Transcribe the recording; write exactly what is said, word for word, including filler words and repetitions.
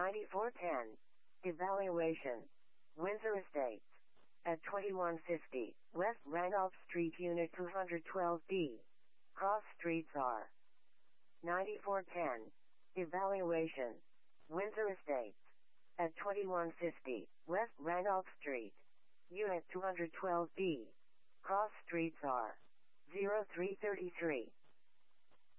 ninety-four ten. Evaluation. Windsor Estates. At twenty-one fifty, West Randolph Street, Unit two twelve B. Cross streets are. ninety-four ten. Evaluation. Windsor Estates. At twenty-one fifty, West Randolph Street. Unit two twelve B. Cross streets are. zero three three three.